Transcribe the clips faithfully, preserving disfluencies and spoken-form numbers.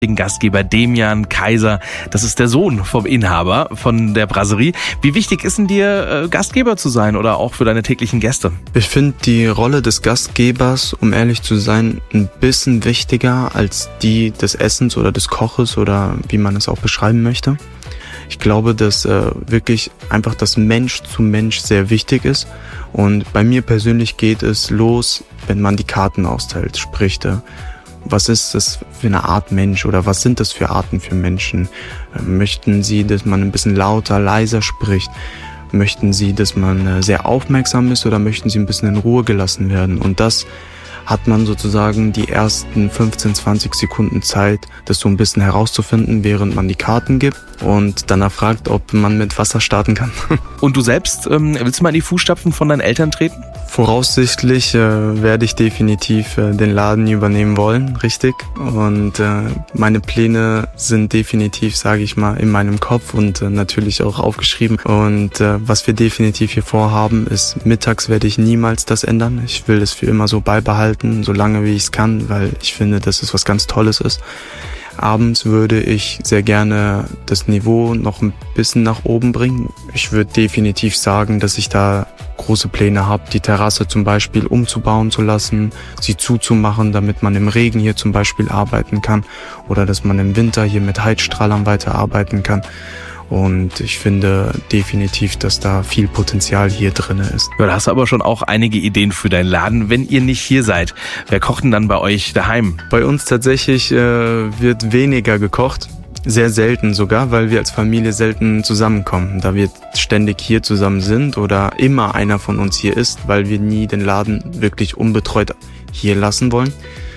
Gastgeber Demian Kaiser. Das ist der Sohn vom Inhaber von der Brasserie. Wie wichtig ist denn dir, Gastgeber zu sein oder auch für deine täglichen Gäste? Ich finde die Rolle des Gastgebers, um ehrlich zu sein, ein bisschen wichtiger als die des Essens oder des Koches oder wie man es auch beschreiben möchte. Ich glaube, dass äh, wirklich einfach das Mensch zu Mensch sehr wichtig ist. Und bei mir persönlich geht es los, wenn man die Karten austeilt, spricht. Äh, Was ist das für eine Art Mensch oder was sind das für Arten für Menschen? Möchten Sie, dass man ein bisschen lauter, leiser spricht? Möchten Sie, dass man sehr aufmerksam ist oder möchten Sie ein bisschen in Ruhe gelassen werden? Und das hat man sozusagen die ersten fünfzehn, zwanzig Sekunden Zeit, das so ein bisschen herauszufinden, während man die Karten gibt und danach fragt, ob man mit Wasser starten kann. Und du selbst, ähm, willst du mal in die Fußstapfen von deinen Eltern treten? Voraussichtlich äh, werde ich definitiv äh, den Laden übernehmen wollen, richtig. Und äh, meine Pläne sind definitiv, sage ich mal, in meinem Kopf und äh, natürlich auch aufgeschrieben. Und äh, was wir definitiv hier vorhaben, ist, mittags werde ich niemals das ändern. Ich will es für immer so beibehalten, so lange wie ich es kann, weil ich finde, dass es was ganz Tolles ist. Abends würde ich sehr gerne das Niveau noch ein bisschen nach oben bringen. Ich würde definitiv sagen, dass ich da große Pläne habe, die Terrasse zum Beispiel umzubauen zu lassen, sie zuzumachen, damit man im Regen hier zum Beispiel arbeiten kann oder dass man im Winter hier mit Heizstrahlern weiterarbeiten kann. Und ich finde definitiv, dass da viel Potenzial hier drin ist. Ja, da hast du aber schon auch einige Ideen für deinen Laden, wenn ihr nicht hier seid. Wer kocht denn dann bei euch daheim? Bei uns tatsächlich äh, wird weniger gekocht. Sehr selten sogar, weil wir als Familie selten zusammenkommen. Da wir ständig hier zusammen sind oder immer einer von uns hier ist, weil wir nie den Laden wirklich unbetreut hier lassen wollen.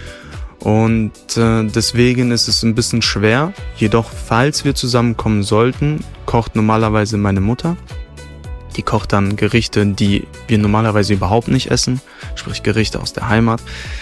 Und äh, deswegen ist es ein bisschen schwer. Jedoch, falls wir zusammenkommen sollten, kocht normalerweise meine Mutter. Die kocht dann Gerichte, die wir normalerweise überhaupt nicht essen, sprich Gerichte aus der Heimat.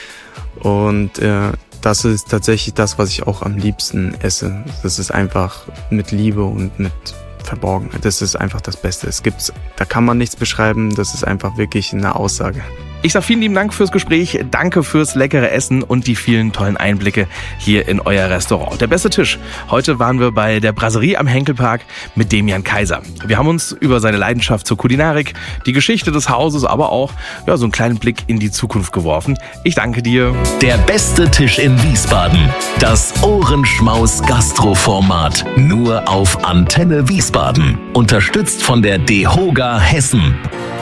Und äh, das ist tatsächlich das, was ich auch am liebsten esse. Das ist einfach mit Liebe und mit Verborgenheit. Das ist einfach das Beste. Es gibt's, da kann man nichts beschreiben. Das ist einfach wirklich eine Aussage. Ich sage vielen lieben Dank fürs Gespräch, danke fürs leckere Essen und die vielen tollen Einblicke hier in euer Restaurant. Der beste Tisch. Heute waren wir bei der Brasserie am Henkelpark mit Demian Kaiser. Wir haben uns über seine Leidenschaft zur Kulinarik, die Geschichte des Hauses, aber auch ja, so einen kleinen Blick in die Zukunft geworfen. Ich danke dir. Der beste Tisch in Wiesbaden. Das Ohrenschmaus-Gastro-Format. Nur auf Antenne Wiesbaden. Unterstützt von der DEHOGA Hessen.